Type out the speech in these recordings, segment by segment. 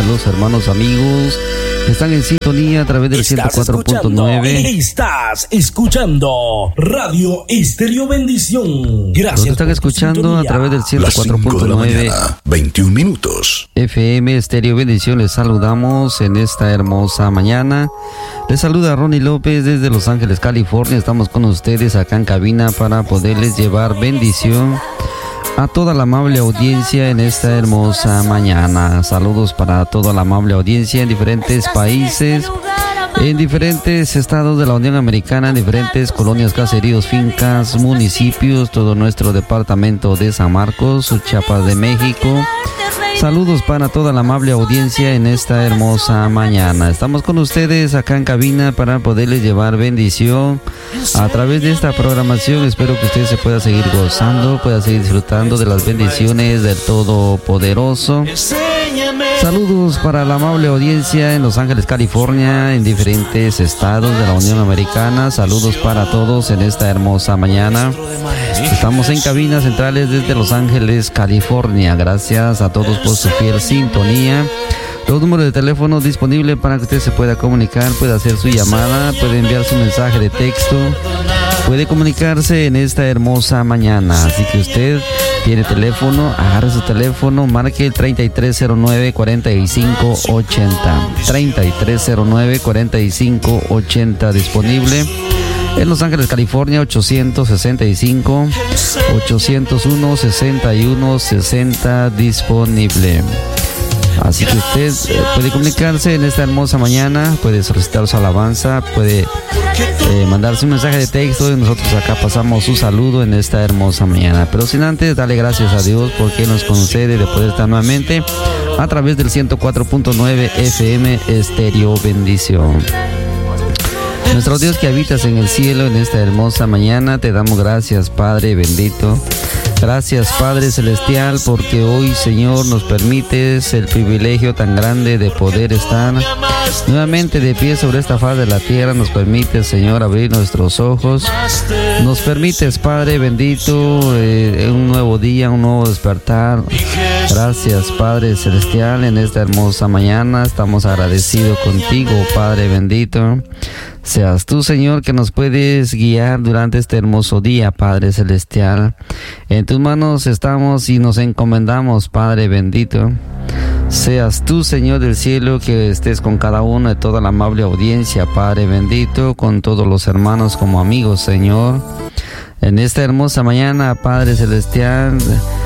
los hermanos amigos que están en sintonía a través del 104.9. Estás escuchando Radio Estéreo Bendición. Gracias. Los están escuchando a través del 104.9. 21 minutos. FM Estéreo Bendición. Les saludamos en esta hermosa mañana. Les saluda Ronnie López desde Los Ángeles, California. Estamos con ustedes acá en cabina para poderles llevar bendición a toda la amable audiencia en esta hermosa mañana. Saludos para toda la amable audiencia en diferentes países, en diferentes estados de la Unión Americana, en diferentes colonias, caseríos, fincas, municipios, todo nuestro departamento de San Marcos, Chiapas de México. Saludos para toda la amable audiencia en esta hermosa mañana. Estamos con ustedes acá en cabina para poderles llevar bendición a través de esta programación. Espero que usted se pueda seguir gozando, pueda seguir disfrutando de las bendiciones del Todopoderoso. Saludos para la amable audiencia en Los Ángeles, California, en diferentes estados de la Unión Americana. Saludos para todos en esta hermosa mañana. Estamos en cabinas centrales desde Los Ángeles, California. Gracias a todos por su fiel sintonía. Los números de teléfono disponibles para que usted se pueda comunicar, puede hacer su llamada, puede enviar su mensaje de texto, puede comunicarse en esta hermosa mañana. Así que usted tiene teléfono, agarre su teléfono, marque el 3309-4580. 3309-4580 disponible. En Los Ángeles, California, 865-801-6160 disponible. Así que usted puede comunicarse en esta hermosa mañana, puede solicitar su alabanza, puede mandarse un mensaje de texto y nosotros acá pasamos su saludo en esta hermosa mañana. Pero sin antes, darle gracias a Dios porque nos concede de poder estar nuevamente a través del 104.9 FM Estéreo Bendición. Nuestro Dios que habitas en el cielo, en esta hermosa mañana, te damos gracias, Padre bendito. Gracias, Padre Celestial, porque hoy, Señor, nos permites el privilegio tan grande de poder estar nuevamente de pie sobre esta faz de la tierra. Nos permites, Señor, abrir nuestros ojos. Nos permites, Padre bendito, un nuevo día, un nuevo despertar. Gracias, Padre Celestial, en esta hermosa mañana. Estamos agradecidos contigo, Padre bendito. Seas tú, Señor, que nos puedes guiar durante este hermoso día, Padre Celestial. En tus manos estamos y nos encomendamos, Padre bendito. Seas tú, Señor del cielo, que estés con cada uno de toda la amable audiencia, Padre bendito, con todos los hermanos como amigos, Señor. En esta hermosa mañana, Padre Celestial,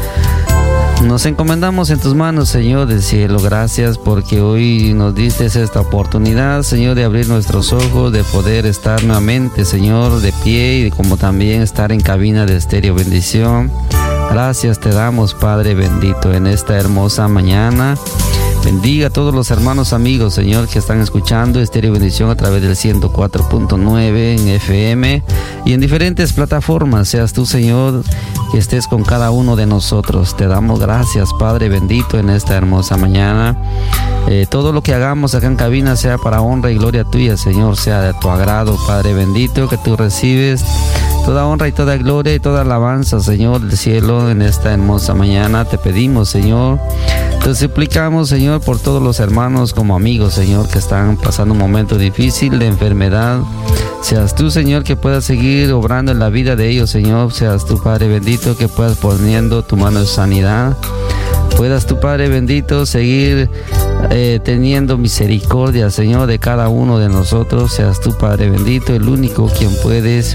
nos encomendamos en tus manos, Señor del cielo. Gracias porque hoy nos diste esta oportunidad, Señor, de abrir nuestros ojos, de poder estar nuevamente, Señor, de pie y como también estar en cabina de Estéreo Bendición. Gracias te damos, Padre bendito, en esta hermosa mañana. Bendiga a todos los hermanos amigos, Señor, que están escuchando Estéreo Bendición a través del 104.9 en FM y en diferentes plataformas. Seas tú, Señor, que estés con cada uno de nosotros. Te damos gracias, Padre bendito, en esta hermosa mañana. Todo lo que hagamos acá en cabina sea para honra y gloria tuya, Señor, sea de tu agrado, Padre bendito, que tú recibes toda honra y toda gloria y toda alabanza, Señor del cielo, en esta hermosa mañana. Te pedimos, Señor, te suplicamos, Señor, por todos los hermanos como amigos, Señor, que están pasando un momento difícil de enfermedad. Seas tú, Señor, que puedas seguir obrando en la vida de ellos, Señor. Seas tú, Padre bendito, que puedas poniendo tu mano de sanidad. Puedas tú, Padre bendito, seguir teniendo misericordia, Señor, de cada uno de nosotros. Seas tú, Padre bendito, el único quien puedes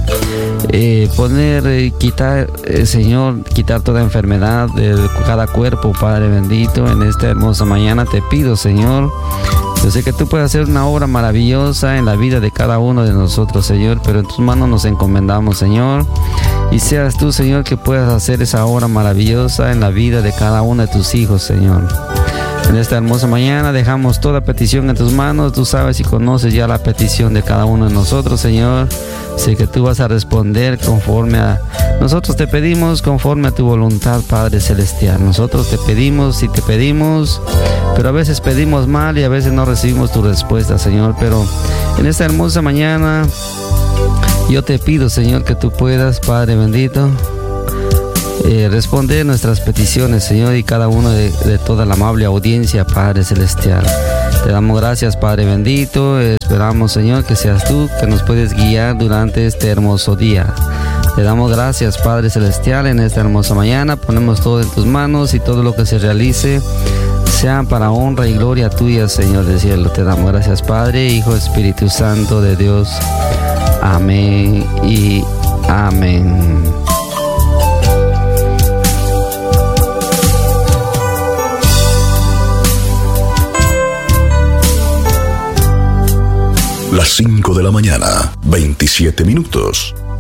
quitar, Señor, quitar toda enfermedad de cada cuerpo, Padre bendito. En esta hermosa mañana te pido, Señor, yo sé que tú puedes hacer una obra maravillosa en la vida de cada uno de nosotros, Señor, pero en tus manos nos encomendamos, Señor. Y seas tú, Señor, que puedas hacer esa obra maravillosa en la vida de cada uno de tus hijos, Señor. En esta hermosa mañana dejamos toda petición en tus manos. Tú sabes y conoces ya la petición de cada uno de nosotros, Señor. Sé que tú vas a responder conforme a... Nosotros te pedimos conforme a tu voluntad, Padre Celestial. Nosotros te pedimos y te pedimos, pero a veces pedimos mal y a veces no recibimos tu respuesta, Señor. Pero en esta hermosa mañana yo te pido, Señor, que tú puedas, Padre bendito, responder nuestras peticiones, Señor, y cada uno de toda la amable audiencia, Padre Celestial. Te damos gracias, Padre bendito. Esperamos, Señor, que seas tú que nos puedes guiar durante este hermoso día. Te damos gracias, Padre Celestial, en esta hermosa mañana. Ponemos todo en tus manos y todo lo que se realice sea para honra y gloria tuya, Señor del cielo. Te damos gracias, Padre, Hijo, Espíritu Santo de Dios. Amén y amén. Las 5 de la mañana, 27 minutos.